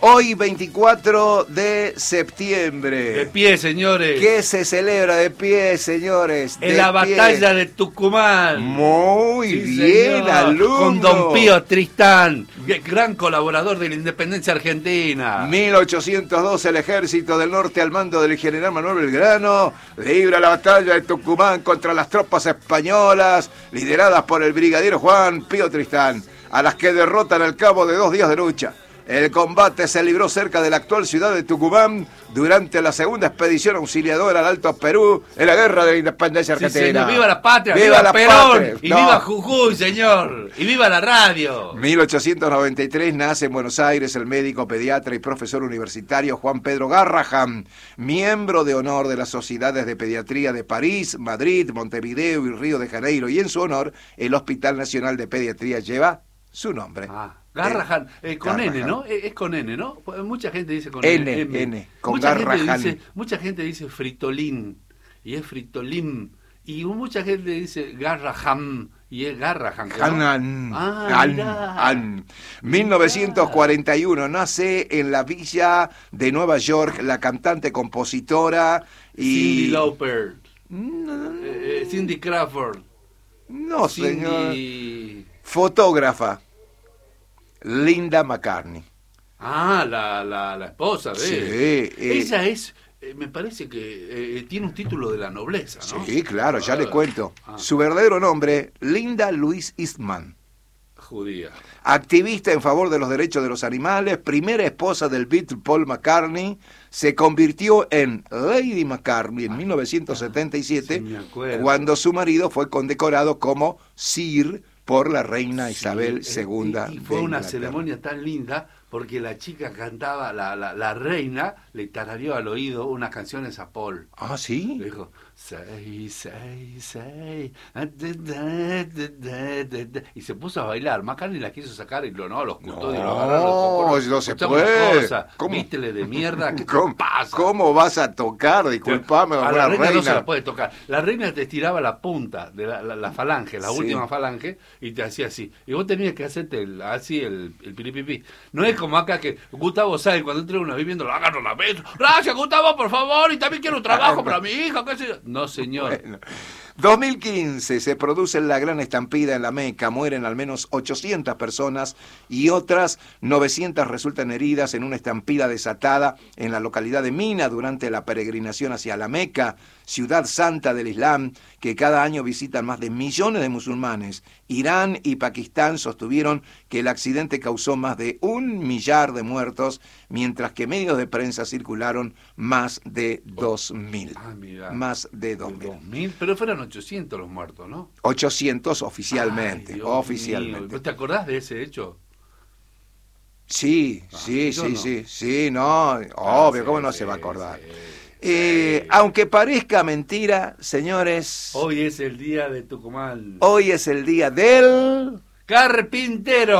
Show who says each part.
Speaker 1: Hoy 24 de septiembre.
Speaker 2: De pie, señores.
Speaker 1: ¿Qué se celebra de pie, señores?
Speaker 2: En la batalla de Tucumán.
Speaker 1: Muy
Speaker 2: Sí,
Speaker 1: bien,
Speaker 2: señor.
Speaker 1: alumno.
Speaker 2: Con Don Pío Tristán, gran colaborador de la independencia argentina.
Speaker 1: 1812, el ejército del norte al mando del general Manuel Belgrano libra la batalla de Tucumán contra las tropas españolas lideradas por el brigadiero Juan Pío Tristán, a las que derrotan al cabo de 2 días de lucha. El combate se libró cerca de la actual ciudad de Tucumán durante la segunda expedición auxiliadora al Alto Perú en la Guerra de la Independencia Argentina.
Speaker 2: Sí, señor. ¡Viva la patria!
Speaker 1: ¡Viva la
Speaker 2: Perón!
Speaker 1: patria!
Speaker 2: ¡Y
Speaker 1: No.
Speaker 2: viva Jujuy, señor! ¡Y viva la radio!
Speaker 1: 1893 nace en Buenos Aires el médico, pediatra y profesor universitario Juan Pedro Garrahan, miembro de honor de las Sociedades de Pediatría de París, Madrid, Montevideo y Río de Janeiro, y en su honor el Hospital Nacional de Pediatría lleva su nombre.
Speaker 2: Garrahan, con
Speaker 1: Garrahan.
Speaker 2: N, ¿no? Es con N, ¿no? Mucha gente dice con
Speaker 1: N, con
Speaker 2: mucha
Speaker 1: Garrahan.
Speaker 2: Mucha gente dice Fritolín, y es Fritolín. Y mucha gente dice Garrahan, y es Garrahan.
Speaker 1: Hanan. 1941 nace en la villa de Nueva York la cantante, compositora y...
Speaker 2: Cyndi Lauper. Cindy Crawford.
Speaker 1: No, señor.
Speaker 2: Cindy...
Speaker 1: Fotógrafa. Linda McCartney.
Speaker 2: La esposa de él.
Speaker 1: Sí.
Speaker 2: Ella es, me parece que tiene un título de la nobleza, ¿no?
Speaker 1: Sí, claro, ya le cuento. Su verdadero nombre, Linda Louise Eastman.
Speaker 2: Judía.
Speaker 1: Activista en favor de los derechos de los animales, primera esposa del Beatle Paul McCartney, se convirtió en Lady McCartney en 1977,
Speaker 2: sí, me acuerdo.
Speaker 1: Cuando su marido fue condecorado como Sir por la reina Isabel II.
Speaker 2: Y fue una ceremonia tan linda porque la chica cantaba, la reina le tarareó al oído unas canciones a Paul.
Speaker 1: Ah, ¿sí?
Speaker 2: Le dijo, say, y se puso a bailar. McCartney la quiso sacar y lo ocultó y lo agarró.
Speaker 1: No se puede.
Speaker 2: Vítele de mierda, ¿qué te pasa?
Speaker 1: ¿Cómo vas a tocar? Disculpame,
Speaker 2: a la reina no se la puede tocar. La reina te estiraba la punta de la falange, la última falange, y te hacía así. Y vos tenías que hacerte el piripipi. No es como acá que Gustavo Sáenz, cuando entra una vivienda, lo agarra la mesa. Gracias, Gustavo, por favor, y también quiero un trabajo para mi hija. ¿Qué sé yo? No, señor.
Speaker 1: Bueno. 2015 se produce la gran estampida en la Meca, mueren al menos 800 personas y otras 900 resultan heridas en una estampida desatada en la localidad de Mina durante la peregrinación hacia la Meca, ciudad santa del Islam, que cada año visitan más de millones de musulmanes. Irán y Pakistán sostuvieron que el accidente causó más de 1 millar de muertos, mientras que medios de prensa circularon más de 2.000. Más de 2.000.
Speaker 2: Pero fueron 800 los muertos, ¿no?
Speaker 1: 800 oficialmente.
Speaker 2: Ay, Dios
Speaker 1: oficialmente.
Speaker 2: mío. ¿Te acordás de ese hecho?
Speaker 1: Sí, obvio, ¿cómo no se va a acordar?
Speaker 2: Sí.
Speaker 1: Aunque parezca mentira, señores,
Speaker 2: Hoy es el día de Tucumán.
Speaker 1: hoy es el día del...
Speaker 2: ¡Carpintero!